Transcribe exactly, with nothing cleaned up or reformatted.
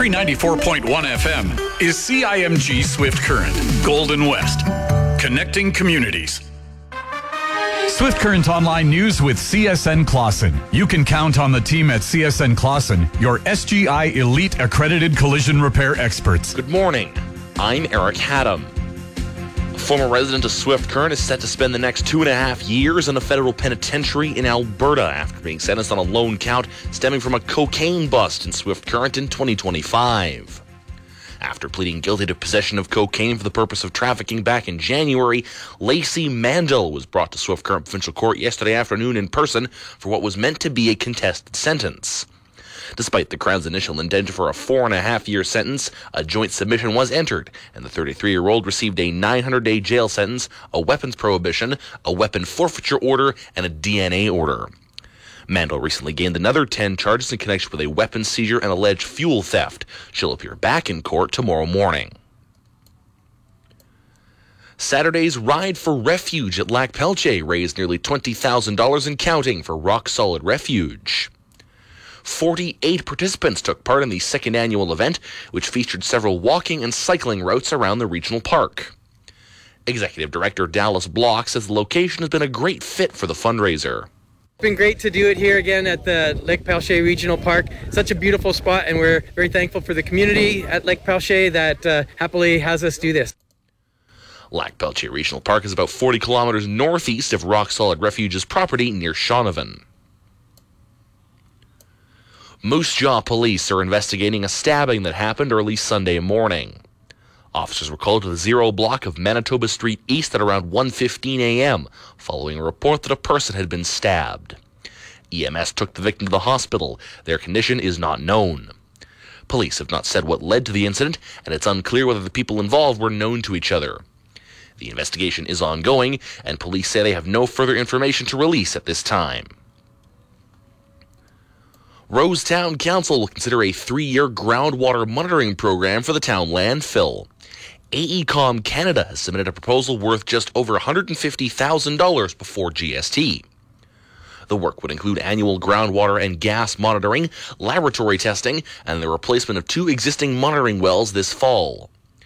Country ninety-four point one F M is C I M G Swift Current, Golden West, connecting communities. Swift Current Online News with C S N Clausen. You can count on the team at C S N Clausen, your S G I Elite Accredited Collision Repair experts. Good morning. I'm Eric Haddam. A former resident of Swift Current is set to spend the next two and a half years in a federal penitentiary in Alberta after being sentenced on a lone count stemming from a cocaine bust in Swift Current in twenty twenty-five. After pleading guilty to possession of cocaine for the purpose of trafficking back in January, Lacey Mandel was brought to Swift Current Provincial Court yesterday afternoon in person for what was meant to be a contested sentence. Despite the Crown's initial intent for a four and a half year sentence, a joint submission was entered, and the thirty-three-year-old received a nine hundred day jail sentence, a weapons prohibition, a weapon forfeiture order, and a D N A order. Mandel recently gained another ten charges in connection with a weapons seizure and alleged fuel theft. She'll appear back in court tomorrow morning. Saturday's Ride for Refuge at Lac Pelche raised nearly twenty thousand dollars and counting for Rock Solid Refuge. forty-eight participants took part in the second annual event, which featured several walking and cycling routes around the regional park. Executive Director Dallas Block says the location has been a great fit for the fundraiser. It's been great to do it here again at the Lac Pelche Regional Park. Such a beautiful spot, and we're very thankful for the community at Lac Pelche that uh, happily has us do this. Lac Pelche Regional Park is about forty kilometers northeast of Rock Solid Refuge's property near Shaunavon. Moose Jaw police are investigating a stabbing that happened early Sunday morning. Officers were called to the Zero block of Manitoba Street East at around one fifteen a.m., following a report that a person had been stabbed. E M S took the victim to the hospital. Their condition is not known. Police have not said what led to the incident, and it's unclear whether the people involved were known to each other. The investigation is ongoing, and police say they have no further information to release at this time. Rosetown Council will consider a three-year groundwater monitoring program for the town landfill. AECOM Canada has submitted a proposal worth just over one hundred fifty thousand dollars before G S T. The work would include annual groundwater and gas monitoring, laboratory testing, and the replacement of two existing monitoring wells this fall.